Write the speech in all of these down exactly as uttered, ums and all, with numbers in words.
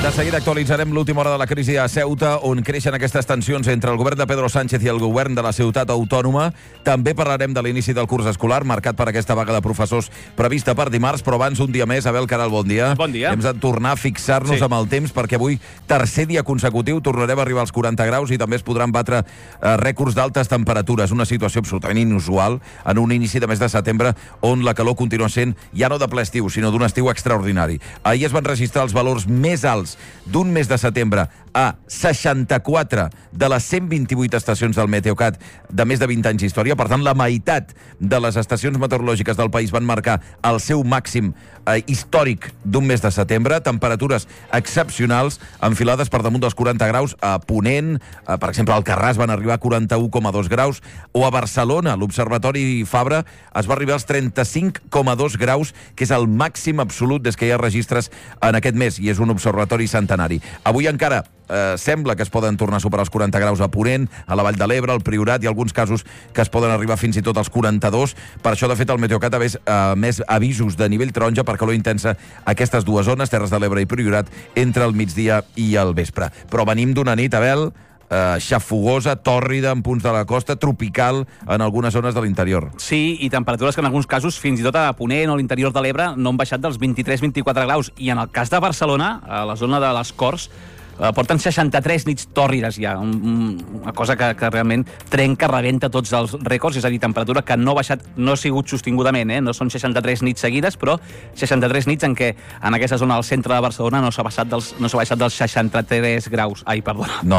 De seguida actualitzarem l'última hora de la crisi a Ceuta, on creixen aquestes tensions entre el govern de Pedro Sánchez i el govern de la ciutat autònoma. També parlarem de l'inici del curs escolar, marcat per aquesta vaga de professors prevista per dimarts, però abans un dia més. Abel Caral, bon dia. Bon dia. Hem de tornar a fixar-nos sí. amb el temps, perquè avui, tercer dia consecutiu, tornarem a arribar als quaranta graus i també es podran batre eh, rècords d'altes temperatures. Una situació absolutament inusual en un inici de mes de setembre on la calor continua sent ja no de ple estiu, sinó d'un estiu extraordinari. Ahir es van registrar els valors més alts d'un mes de setembre a seixanta-quatre de les cent vint-i-vuit estacions del Meteocat de més de vint anys d'història. Per tant, la meitat de les estacions meteorològiques del país van marcar el seu màxim eh, històric d'un mes de setembre. Temperatures excepcionals, enfilades per damunt dels quaranta graus a Ponent. Eh, per exemple, al Alcarràs van arribar a quaranta-u coma dos graus, o a Barcelona, l'Observatori Fabra, es va arribar als trenta-cinc coma dos graus, que és el màxim absolut des que hi ha registres en aquest mes, i és un observatori centenari. Avui encara Eh, sembla que es poden tornar a superar els quaranta graus a Ponent, a la Vall de l'Ebre, al Priorat, i alguns casos que es poden arribar fins i tot als quaranta-dos. Per això, de fet, el Meteocat ha eh, més avisos de nivell taronja per calor intensa a aquestes dues zones, Terres de l'Ebre i Priorat, entre el migdia i el vespre. Però venim d'una nit, Abel, eh, xafogosa, tòrrida en punts de la costa, tropical en algunes zones de l'interior. Sí, i temperatures que en alguns casos, fins i tot a Ponent o a l'interior de l'Ebre, no han baixat dels vint-i-tres a vint-i-quatre graus. I en el cas de Barcelona, a la zona de les Corts, porten seixanta-tres nits tòrrides ja, un, un, una cosa que, que realment trenca, rebenta tots els rècords, és a dir, temperatura que no ha baixat, no ha sigut sostingudament, eh? No són seixanta-tres nits seguides, però seixanta-tres nits en què en aquesta zona del centre de Barcelona no s'ha baixat dels, no s'ha baixat dels seixanta-tres graus. Ai, perdona. No.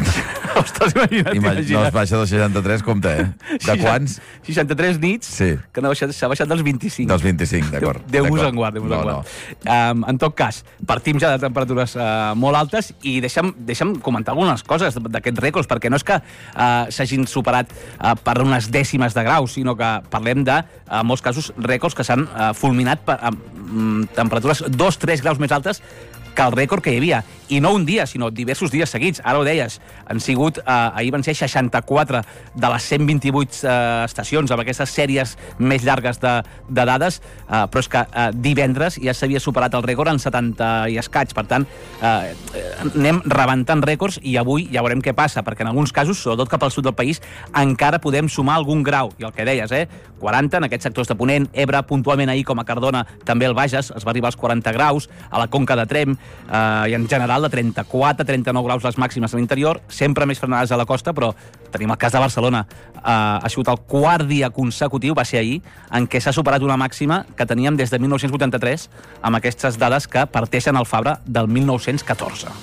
Estàs imaginat? Imag no es baixa dels seixanta-tres, compte, eh? De quants? seixanta-tres nits, sí. Que no s'ha baixat, baixat dels vint-i-cinc. Dels vint-i-cinc, d'acord. Déu-vos en guard, Déu-vos no, en guard. No. Um, en tot cas, partim ja de temperatures uh, molt altes, i deixa'm, deixa'm comentar algunes coses d'aquests rècords, perquè no és que uh, s'hagin superat uh, per unes dècimes de graus, sinó que parlem de, uh, en molts casos, rècords que s'han uh, fulminat per uh, temperatures dos a tres graus més altes que el rècord que hi havia. I no un dia, sinó diversos dies seguits. Ara ho deies, han sigut, eh, ahir van ser seixanta-quatre de les cent vint-i-vuit eh, estacions, amb aquestes sèries més llargues de, de dades, eh, però és que eh, divendres ja s'havia superat el rècord en setanta i escaig. Per tant, eh, anem rebentant rècords, i avui ja veurem què passa, perquè en alguns casos, sobretot cap al sud del país, encara podem sumar algun grau. I el que deies, eh, quaranta en aquests sectors de Ponent, Ebre, puntualment ahir, com a Cardona, també el Bages, es va arribar als quaranta graus, a la Conca de Tremp, eh, i en general de trenta-quatre a trenta-nou graus les màximes a l'interior, sempre més frenades a la costa, però tenim el cas de Barcelona. Eh, ha sigut el quart dia consecutiu, va ser ahir, en què s'ha superat una màxima que teníem des de mil nou-cents vuitanta-tres, amb aquestes dades que parteixen al Fabra del mil nou-cents catorze.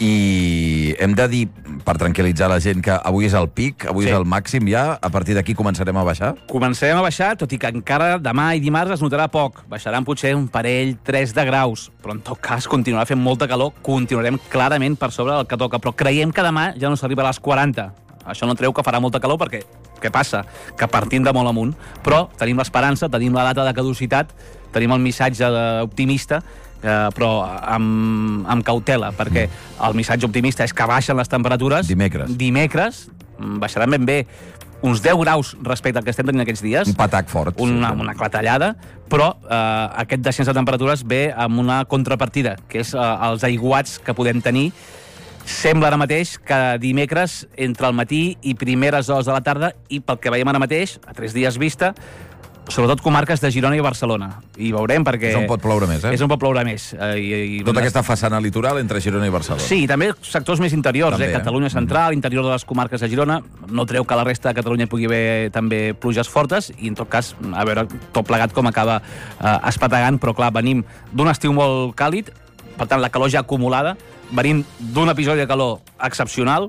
I hem de dir, per tranquil·litzar la gent, que avui és el pic, avui sí. és el màxim ja, a partir d'aquí començarem a baixar? Començarem a baixar, tot i que encara demà i dimarts es notarà poc. Baixaran potser un parell, tres de graus, però en tot cas continuarà fent molta calor, continuarem clarament per sobre del que toca, però creiem que demà ja no s'arribarà a les quaranta. Això no treu que farà molta calor, perquè què passa? Que partim de molt amunt, però tenim l'esperança, tenim la data de caducitat, tenim el missatge optimista, eh, però amb, amb cautela, perquè el missatge optimista és que baixen les temperatures. Dimecres. Dimecres baixaran ben bé uns deu graus respecte al que estem tenint aquests dies. Un patac fort. Una, sí. una clatellada, però eh, aquest descens de temperatures ve amb una contrapartida, que és eh, els aiguats que podem tenir. Sembla ara mateix que dimecres, entre el matí i primeres hores de la tarda, i pel que veiem ara mateix, a tres dies vista, sobretot comarques de Girona i Barcelona. I veurem, perquè... És on pot ploure més, eh? És on pot ploure més. Eh, i, i Tota aquesta façana litoral entre Girona i Barcelona. Sí, i també sectors més interiors, també, eh? Catalunya central, mm. interior de les comarques de Girona. No treu que la resta de Catalunya pugui haver també pluges fortes, i en tot cas, a veure tot plegat com acaba eh, espatagant, però clar, venim d'un estiu molt càlid, per tant, la calor ja acumulada, venim d'un episodi de calor excepcional,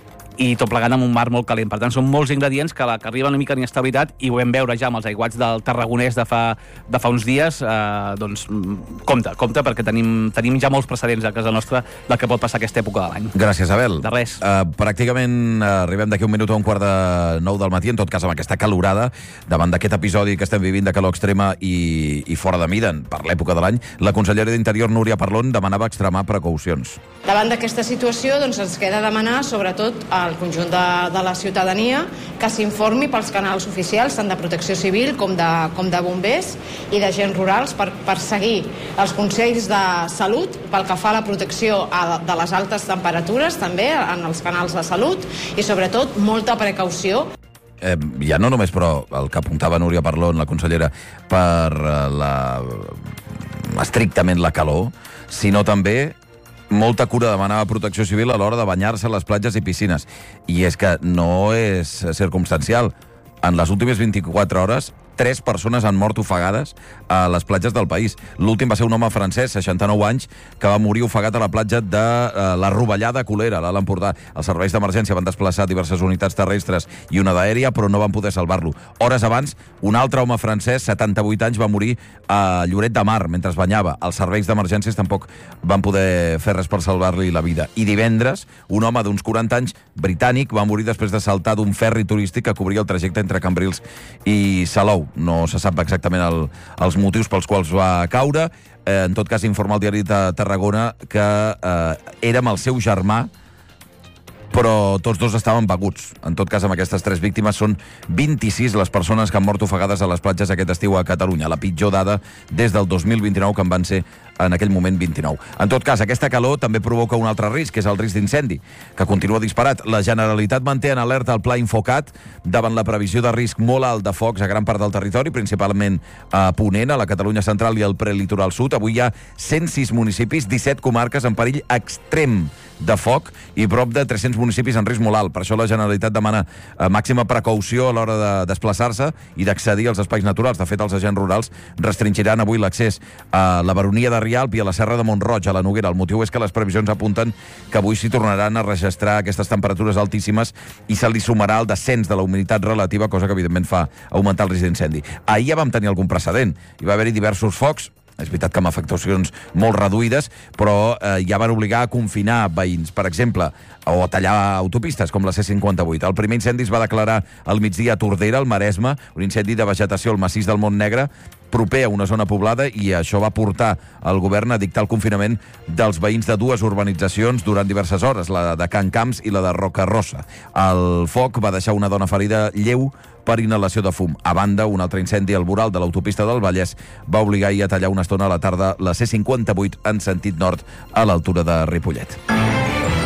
i tot plegant amb un mar molt calent. Per tant, són molts ingredients que, la, que arriben una mica d'inestabilitat, i ho vam veure ja amb els aiguats del Tarragonès de fa, de fa uns dies. Eh, doncs, compte, compte, perquè tenim, tenim ja molts precedents a casa nostra del que pot passar aquesta època de l'any. Gràcies, Abel. De res. Uh, pràcticament uh, arribem d'aquí un minut a un quart de nou del matí, en tot cas amb aquesta calorada, davant d'aquest episodi que estem vivint de calor extrema i, i fora de mida per l'època de l'any. La consellera d'Interior, Núria Parlon, demanava extremar precaucions. Davant d'aquesta situació, doncs, ens queda demanar, sobretot, a al conjunt de, de la ciutadania que s'informi pels canals oficials, tant de Protecció Civil com de, com de bombers i d'agents rurals, per, per seguir els consells de salut pel que fa a la protecció a, de les altes temperatures, també en els canals de salut, i sobretot molta precaució. Eh, ja no només, però el que apuntava Núria Parlon, la consellera, per eh, la, estrictament la calor, sinó també molta cura demanava Protecció Civil a l'hora de banyar-se a les platges i piscines. I és que no és circumstancial. En les últimes vint-i-quatre hores, tres persones han mort ofegades a les platges del país. L'últim va ser un home francès, seixanta-nou anys, que va morir ofegat a la platja de uh, la Rovellada a Colera, a l'Alt Empordà. Els serveis d'emergència van desplaçar diverses unitats terrestres i una d'aèria, però no van poder salvar-lo. Hores abans, un altre home francès, setanta-vuit anys, va morir a Lloret de Mar mentre es banyava. Els serveis d'emergències tampoc van poder fer res per salvar-li la vida. I divendres, un home d'uns quaranta anys, britànic, va morir després de saltar d'un ferri turístic que cobria el trajecte entre Cambrils i Salou. No se sap exactament el, els motius pels quals va caure. Eh, en tot cas, informa el diari de Tarragona que eh, era amb el seu germà, però tots dos estaven beguts. En tot cas, amb aquestes tres víctimes són vint-i-sis les persones que han mort ofegades a les platges aquest estiu a Catalunya. La pitjor dada des del dos mil vint-i-nou, que en van ser en aquell moment vint-i-nou. En tot cas, aquesta calor també provoca un altre risc, que és el risc d'incendi, que continua disparat. La Generalitat manté en alerta el Pla Infocat davant la previsió de risc molt alt de focs a gran part del territori, principalment a Ponent, a la Catalunya central i al prelitoral sud. Avui hi ha cent sis municipis, disset comarques en perill extrem de foc i prop de tres-cents municipis en risc molt alt. Per això la Generalitat demana eh, màxima precaució a l'hora de desplaçar-se i d'accedir als espais naturals. De fet, els agents rurals restringiran avui l'accés a la Baronia de Rialp i a la Serra de Mont-roig, a la Noguera. El motiu és que les previsions apunten que avui s'hi tornaran a registrar aquestes temperatures altíssimes i se li sumarà el descens de la humiditat relativa, cosa que evidentment fa augmentar el risc d'incendi. Ahir ja vam tenir algun precedent. Hi va haver-hi diversos focs. És veritat que amb afectacions molt reduïdes, però eh, ja van obligar a confinar veïns, per exemple, o a tallar autopistes, com la C cinquanta-vuit. El primer incendi es va declarar al migdia a Tordera, al Maresme, un incendi de vegetació al massís del Montnegre, proper a una zona poblada, i això va portar el govern a dictar el confinament dels veïns de dues urbanitzacions durant diverses hores, la de Can Camps i la de Rocarosa. El foc va deixar una dona ferida lleu per inhalació de fum. A banda, un altre incendi al voral de l'autopista del Vallès va obligar ahir a tallar una estona a la tarda la C cinquanta-vuit en sentit nord a l'altura de Ripollet.